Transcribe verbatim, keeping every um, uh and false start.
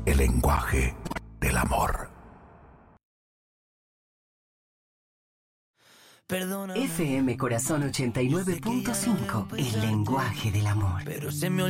el lenguaje del amor. F M Corazón ochenta y nueve punto cinco, el lenguaje del amor. Pero se me